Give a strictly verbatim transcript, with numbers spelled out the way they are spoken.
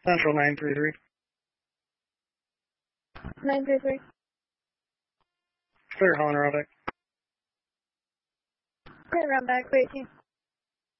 Central nine three three. nine three three. Clear, Holland Route back. Clear, round back, wait, team.